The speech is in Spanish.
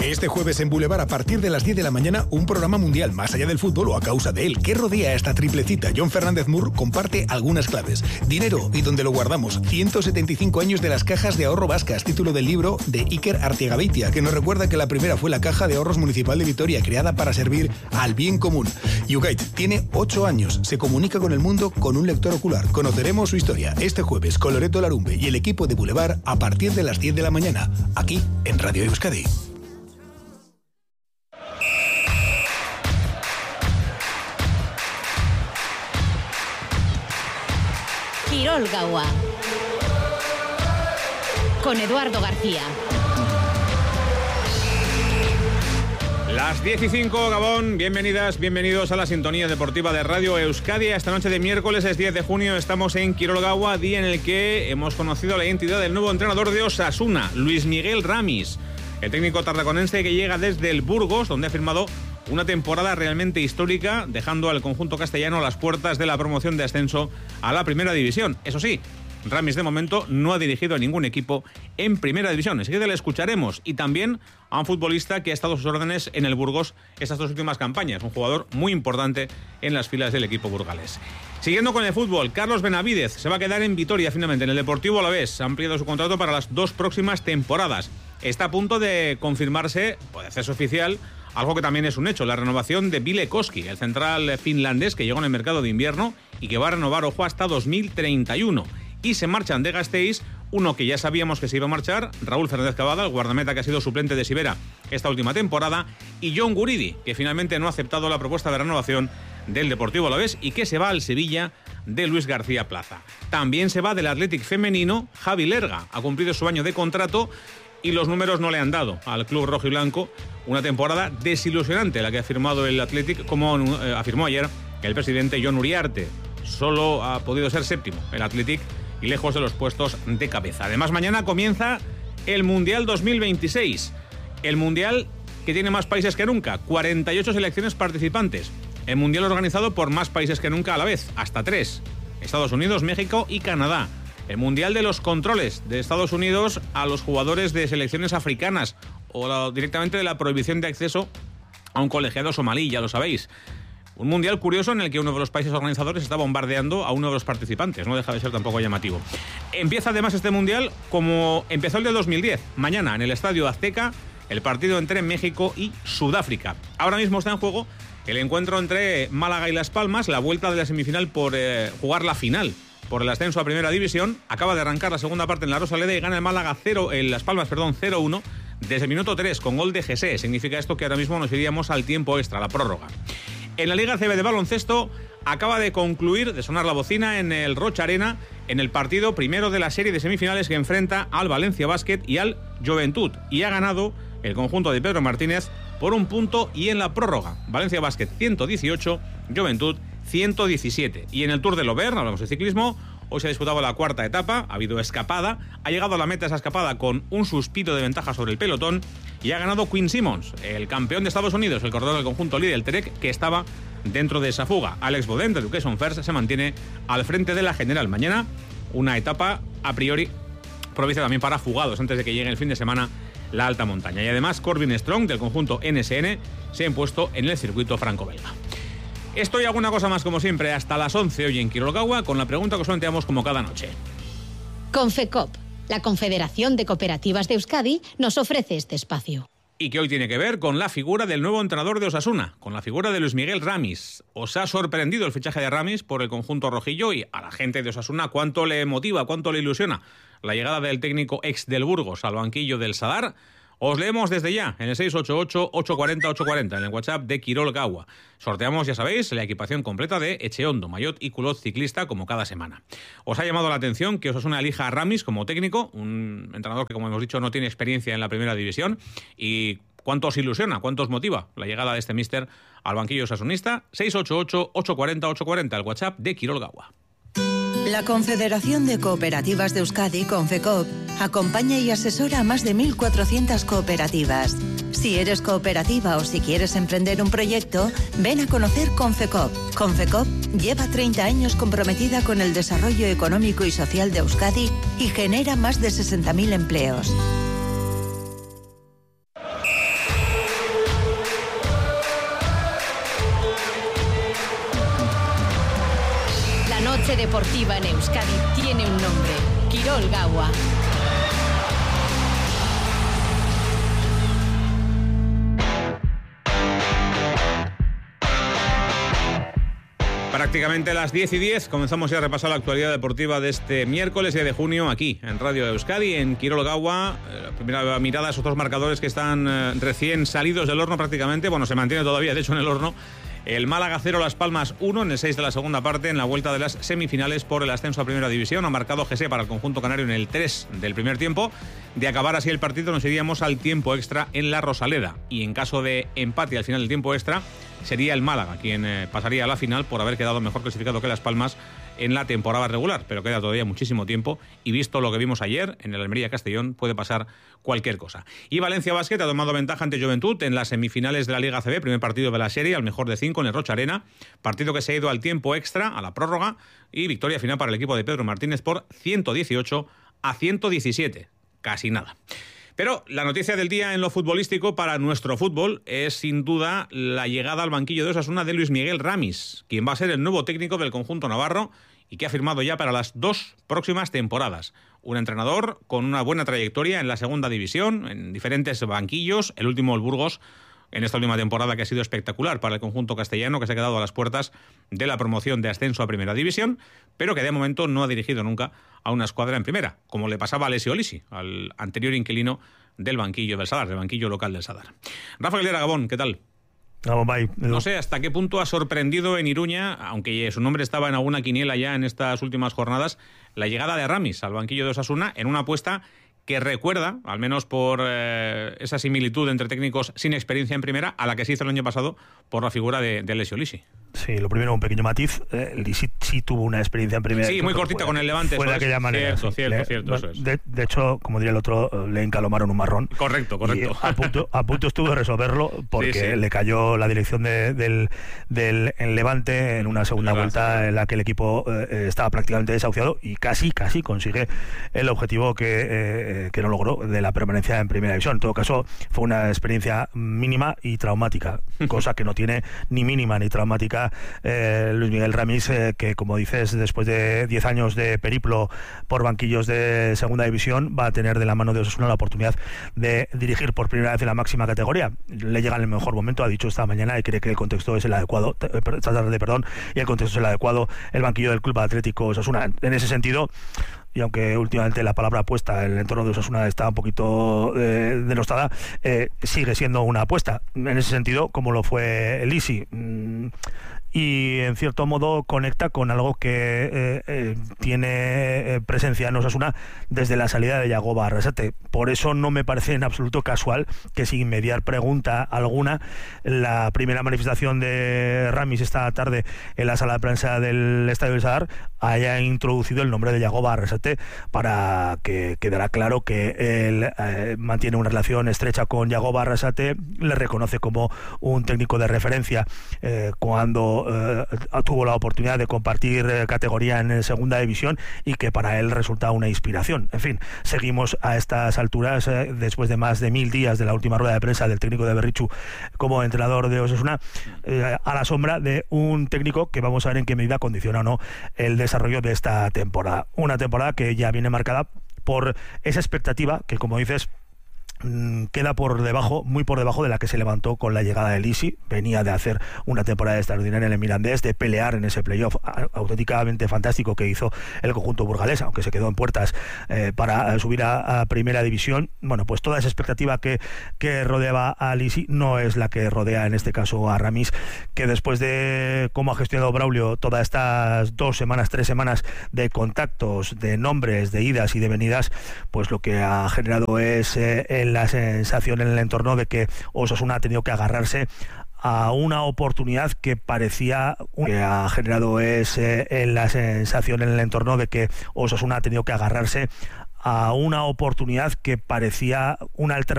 Este jueves en Boulevard, a partir de las 10 de la mañana, un programa mundial más allá del fútbol o a causa de él. ¿Qué rodea a esta triplecita? John Fernández Moore comparte algunas claves. Dinero y dónde lo guardamos. 175 años de las cajas de ahorro vascas, título del libro de Iker Artiegabeitia, que nos recuerda que la primera fue la Caja de Ahorros Municipal de Vitoria, creada para servir al bien común. Yugait tiene 8 años, se comunica con el mundo con un lector ocular. Conoceremos su historia este jueves con Loreto Larumbe y el equipo de Boulevard a partir de las 10 de la mañana, aquí en Radio Euskadi. Kirol Gaua con Eduardo García. Las 10:05, Gabón, bienvenidas, bienvenidos a la sintonía deportiva de Radio Euskadi. Esta noche de miércoles es 10 de junio, estamos en Kirol Gaua, día en el que hemos conocido la identidad del nuevo entrenador de Osasuna, Luis Miguel Ramis, el técnico tarraconense que llega desde el Burgos, donde ha firmado una temporada realmente histórica, dejando al conjunto castellano a las puertas de la promoción de ascenso a la primera división. Eso sí, Ramis de momento no ha dirigido a ningún equipo en primera división. Enseguida le escucharemos, y también a un futbolista que ha estado a sus órdenes en el Burgos estas 2 últimas campañas, un jugador muy importante en las filas del equipo burgalés. Siguiendo con el fútbol, Carlos Benavídez se va a quedar en Vitoria finalmente, en el Deportivo Alavés. Ha ampliado su contrato para las 2 próximas temporadas. Está a punto de confirmarse, puede hacerse oficial, algo que también es un hecho, la renovación de Ville Koski, el central finlandés que llegó en el mercado de invierno y que va a renovar, ojo, hasta 2031. Y se marchan de Gasteiz uno que ya sabíamos que se iba a marchar, Raúl Fernández Cavada, el guardameta que ha sido suplente de Sivera esta última temporada, y John Guridi, que finalmente no ha aceptado la propuesta de renovación del Deportivo Alavés y que se va al Sevilla de Luis García Plaza. También se va del Athletic femenino Javi Lerga, ha cumplido su año de contrato y los números no le han dado al club rojo y blanco. Una temporada desilusionante la que ha firmado el Athletic, como afirmó ayer el presidente Jon Uriarte. Solo ha podido ser séptimo el Athletic y lejos de los puestos de cabeza. Además, mañana comienza el Mundial 2026. El Mundial que tiene más países que nunca, 48 selecciones participantes. El Mundial organizado por más países que nunca a la vez, hasta 3. Estados Unidos, México y Canadá. El Mundial de los controles de Estados Unidos a los jugadores de selecciones africanas, o directamente de la prohibición de acceso a un colegiado somalí, ya lo sabéis. Un mundial curioso en el que uno de los países organizadores está bombardeando a uno de los participantes. No deja de ser tampoco llamativo. Empieza además este mundial como empezó el de 2010. Mañana en el Estadio Azteca, el partido entre México y Sudáfrica. Ahora mismo está en juego el encuentro entre Málaga y Las Palmas, la vuelta de la semifinal por jugar la final por el ascenso a Primera División. Acaba de arrancar la segunda parte en la Rosaleda y gana el Málaga Las Palmas 0-1 desde el minuto 3 con gol de Jesse. Significa esto que ahora mismo nos iríamos al tiempo extra, la prórroga. En la Liga CB de baloncesto acaba de concluir, de sonar la bocina en el Rocha Arena, en el partido primero de la serie de semifinales que enfrenta al Valencia Basket y al Joventut. Y ha ganado el conjunto de Pedro Martínez por 1 punto y en la prórroga. Valencia Basket 118, Joventut 117. Y en el Tour del Auvergne, hablamos de ciclismo, hoy se ha disputado la 4ª etapa, ha habido escapada, ha llegado a la meta esa escapada con un suspiro de ventaja sobre el pelotón y ha ganado Quinn Simmons, el campeón de Estados Unidos, el corredor del conjunto líder, el Trek, que estaba dentro de esa fuga. Alex Bodden, de Education First, se mantiene al frente de la general. Mañana una etapa a priori provista también para fugados antes de que llegue el fin de semana la alta montaña. Y además Corbin Strong, del conjunto NSN, se ha impuesto en el circuito franco-belga. Esto y alguna cosa más, como siempre, hasta las 11 hoy en Kirol Gaua, con la pregunta que os planteamos como cada noche. Confecop, la Confederación de Cooperativas de Euskadi, nos ofrece este espacio. Y que hoy tiene que ver con la figura del nuevo entrenador de Osasuna, con la figura de Luis Miguel Ramis. ¿Os ha sorprendido el fichaje de Ramis por el conjunto rojillo? Y a la gente de Osasuna, ¿cuánto le motiva, cuánto le ilusiona la llegada del técnico ex del Burgos al banquillo del Sadar? Os leemos desde ya en el 688-840-840, en el WhatsApp de Kirol Gaua. Sorteamos, ya sabéis, la equipación completa de Echeondo, maillot y culot ciclista, como cada semana. ¿Os ha llamado la atención que Osasuna elija a Ramis como técnico? Un entrenador que, como hemos dicho, no tiene experiencia en la primera división. ¿Y cuánto os ilusiona, cuánto os motiva la llegada de este míster al banquillo osasunista? 688-840-840, el WhatsApp de Kirol Gaua. La Confederación de Cooperativas de Euskadi, Confecop, acompaña y asesora a más de 1.400 cooperativas. Si eres cooperativa o si quieres emprender un proyecto, ven a conocer Confecop. Confecop lleva 30 años comprometida con el desarrollo económico y social de Euskadi y genera más de 60.000 empleos. noche deportiva en Euskadi tiene un nombre: Kirol Gaua. Prácticamente las 10:10 comenzamos ya a repasar la actualidad deportiva de este miércoles 10 de junio aquí en Radio Euskadi, en Kirol Gaua. La primera mirada a esos dos marcadores que están recién salidos del horno prácticamente. Bueno, se mantiene todavía, de hecho, en el horno. El Málaga 0, Las Palmas 1 en el 6 de la segunda parte, en la vuelta de las semifinales por el ascenso a Primera División. Ha marcado José para el conjunto canario en el 3 del primer tiempo. De acabar así el partido nos iríamos al tiempo extra en la Rosaleda. Y en caso de empate al final del tiempo extra, sería el Málaga quien pasaría a la final por haber quedado mejor clasificado que Las Palmas en la temporada regular, pero queda todavía muchísimo tiempo y visto lo que vimos ayer en el Almería-Castellón puede pasar cualquier cosa. Y Valencia Basket ha tomado ventaja ante Juventud en las semifinales de la Liga ACB, primer partido de la serie, al mejor de 5 en el Rocha Arena, partido que se ha ido al tiempo extra, a la prórroga, y victoria final para el equipo de Pedro Martínez por 118-117, casi nada. Pero la noticia del día en lo futbolístico para nuestro fútbol es sin duda la llegada al banquillo de Osasuna de Luis Miguel Ramis, quien va a ser el nuevo técnico del conjunto navarro y que ha firmado ya para las 2 próximas temporadas. Un entrenador con una buena trayectoria en la segunda división, en diferentes banquillos, el último el Burgos, en esta última temporada que ha sido espectacular para el conjunto castellano, que se ha quedado a las puertas de la promoción de ascenso a Primera División, pero que de momento no ha dirigido nunca a una escuadra en Primera, como le pasaba a Alessio Lisi, al anterior inquilino del banquillo del Sadar, del banquillo local del Sadar. Rafa Aguilera, Gabón, ¿qué tal? No sé hasta qué punto ha sorprendido en Iruña, aunque su nombre estaba en alguna quiniela ya en estas últimas jornadas, la llegada de Ramis al banquillo de Osasuna en una apuesta que recuerda, al menos por esa similitud entre técnicos sin experiencia en Primera, a la que se hizo el año pasado por la figura de Alessio Lisi. Sí, lo primero, un pequeño matiz. Lisi sí tuvo una experiencia en Primera. Sí, muy cortita con el Levante. Fue de aquella manera. Cierto, eso es. De hecho, como diría el otro, le encalomaron un marrón. Correcto. Y a punto estuvo de resolverlo porque le cayó la dirección del Levante en una segunda vuelta en la que el equipo estaba prácticamente desahuciado y casi consigue el objetivo que no logró, de la permanencia en Primera División. En todo caso, fue una experiencia mínima y traumática, cosa que no tiene ni mínima ni traumática Luis Miguel Ramis, que, como dices, después de 10 años de periplo por banquillos de Segunda División, va a tener de la mano de Osasuna la oportunidad de dirigir por primera vez en la máxima categoría. Le llega en el mejor momento, ha dicho esta mañana, y cree que el contexto es el adecuado, esta tarde, y el contexto es el adecuado, el banquillo del Club Atlético Osasuna. En ese sentido, y aunque últimamente la palabra apuesta en el entorno de Osasuna está un poquito denostada, sigue siendo una apuesta. En ese sentido, como lo fue el Lisi. Y en cierto modo conecta con algo que tiene presencia en Osasuna desde la salida de Yagoba Arrasate. Por eso no me parece en absoluto casual que, sin mediar pregunta alguna, la primera manifestación de Ramis esta tarde en la sala de prensa del Estadio del Sadar haya introducido el nombre de Yagoba Arrasate, para que quedará claro que él mantiene una relación estrecha con Yagoba Arrasate, le reconoce como un técnico de referencia cuando tuvo la oportunidad de compartir categoría en Segunda División, y que para él resulta una inspiración. En fin, seguimos a estas alturas, después de más de 1000 días de la última rueda de prensa del técnico de Berrichu como entrenador de Osasuna, a la sombra de un técnico que vamos a ver en qué medida condiciona o no el desarrollo de esta temporada. Una temporada que ya viene marcada por esa expectativa que, como dices, queda muy por debajo de la que se levantó con la llegada de Lisi. Venía de hacer una temporada extraordinaria en el Mirandés, de pelear en ese playoff auténticamente fantástico que hizo el conjunto burgalés, aunque se quedó en puertas para subir a Primera División. Bueno, pues toda esa expectativa que rodeaba a Lisi no es la que rodea en este caso a Ramis, que después de cómo ha gestionado Braulio todas estas 3 semanas de contactos, de nombres, de idas y de venidas, pues lo que ha generado es la sensación en el entorno de que Osasuna ha tenido que agarrarse a una oportunidad que parecía la sensación en el entorno de que Osasuna ha tenido que agarrarse a una oportunidad que parecía una alternativa